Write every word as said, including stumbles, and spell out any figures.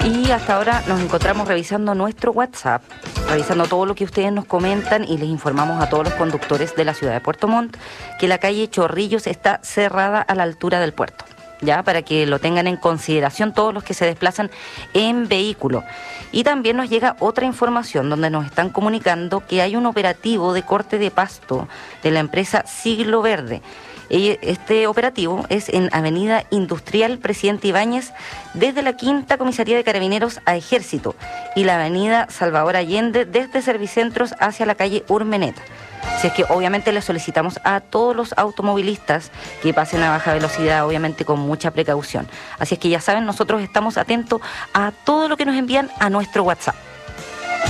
Y hasta ahora nos encontramos revisando nuestro WhatsApp, revisando todo lo que ustedes nos comentan y les informamos a todos los conductores de la ciudad de Puerto Montt que la calle Chorrillos está cerrada a la altura del puerto, ya para que lo tengan en consideración todos los que se desplazan en vehículo. Y también nos llega otra información donde nos están comunicando que hay un operativo de corte de pasto de la empresa Siglo Verde. Este operativo es en Avenida Industrial Presidente Ibáñez, desde la Quinta Comisaría de Carabineros a Ejército, y la Avenida Salvador Allende desde Servicentros hacia la calle Urmeneta. Así es que obviamente les solicitamos a todos los automovilistas que pasen a baja velocidad, obviamente con mucha precaución. Así es que ya saben, nosotros estamos atentos a todo lo que nos envían a nuestro WhatsApp.